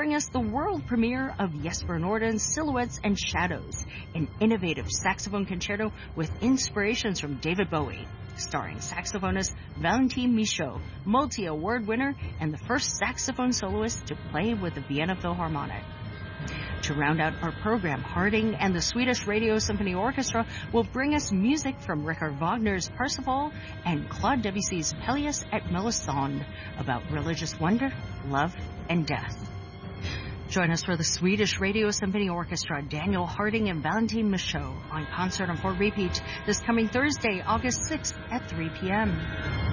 bring us the world premiere of Jesper Norden's Silhouettes and Shadows, an innovative saxophone concerto with inspirations from David Bowie, starring saxophonist Valentin Michaud, multi-award winner and the first saxophone soloist to play with the Vienna Philharmonic. To round out our program, Harding and the Swedish Radio Symphony Orchestra will bring us music from Richard Wagner's Parsifal and Claude Debussy's Pelléas et Mélisande about religious wonder, love, and death. Join us for the Swedish Radio Symphony Orchestra, Daniel Harding and Valentin Michaud on Concert on 4 Repeat this coming Thursday, August 6th at 3 p.m.